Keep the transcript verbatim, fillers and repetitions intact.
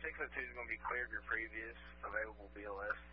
six oh two is going to be clear of your previous available B L S.